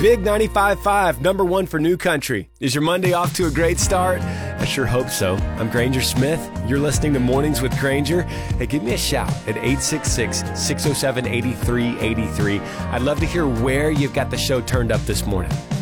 Big 95.5, number one for New Country. Is your Monday off to a great start? I sure hope so. I'm Granger Smith. You're listening to Mornings with Granger. Hey, give me a shout at 866-607-8383. I'd love to hear where you've got the show turned up this morning.